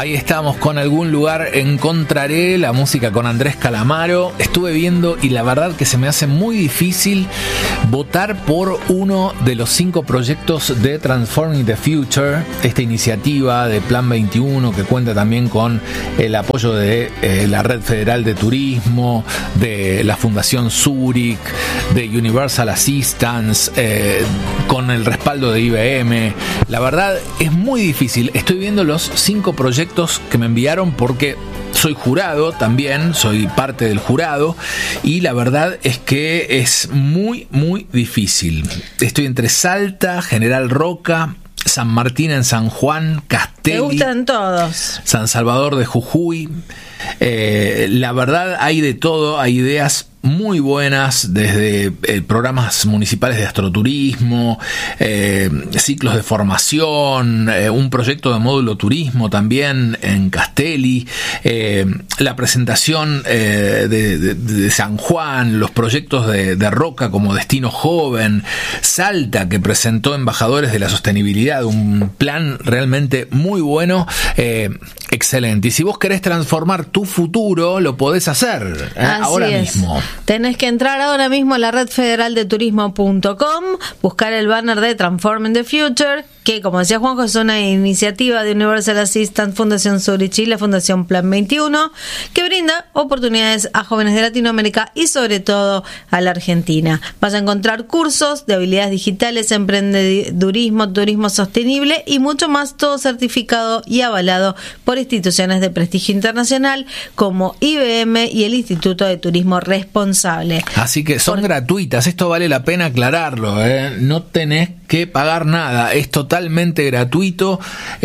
Ahí estamos con Algún lugar encontraré, la música con Andrés Calamaro. Estuve viendo y la verdad que se me hace muy difícil votar por uno de los 5 proyectos de Transforming the Future, esta iniciativa de Plan 21 que cuenta también con el apoyo de la Red Federal de Turismo, de la Fundación Zurich, de Universal Assistance, con el respaldo de IBM. La verdad es muy difícil. Estoy viendo los 5 proyectos que me enviaron porque soy jurado también, soy parte del jurado, y la verdad es que es muy, muy difícil. Estoy entre Salta, General Roca, San Martín en San Juan, Castelli. Me gustan todos. San Salvador de Jujuy. La verdad hay de todo, hay ideas muy buenas, desde programas municipales de astroturismo, ciclos de formación, un proyecto de módulo turismo también en Castelli, la presentación de San Juan, los proyectos de Roca como Destino Joven, Salta, que presentó embajadores de la sostenibilidad, un plan realmente muy bueno, excelente. Y si vos querés transformar tu futuro, lo podés hacer ahora mismo. Tenés que entrar ahora mismo a la red federal de turismo.com, buscar el banner de Transforming the Future, que como decía Juanjo es una iniciativa de Universal Assistance, Fundación Zurich y la Fundación Plan 21, que brinda oportunidades a jóvenes de Latinoamérica y sobre todo a la Argentina. Vas a encontrar cursos de habilidades digitales, emprendedurismo, turismo sostenible y mucho más, todo certificado y avalado por instituciones de prestigio internacional como IBM y el Instituto de Turismo Responsable. Así que son gratuitas, esto vale la pena aclararlo, no tenés que pagar nada, es totalmente gratuito.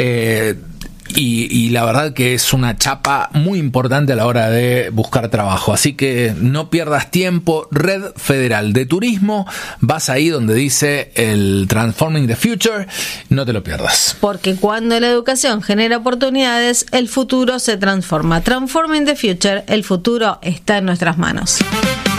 Y la verdad que es una chapa muy importante a la hora de buscar trabajo. Así que no pierdas tiempo. Red Federal de Turismo. Vas ahí donde dice el Transforming the Future. No te lo pierdas. Porque cuando la educación genera oportunidades, el futuro se transforma. Transforming the Future, el futuro está en nuestras manos.